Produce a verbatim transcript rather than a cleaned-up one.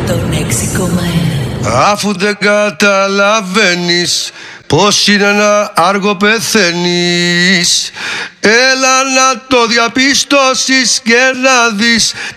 τον έξι κόμμα ένα. Αφού δεν καταλαβαίνεις πως είναι ένα άργο πεθαίνεις, έλα να το διαπιστώσεις και να δεις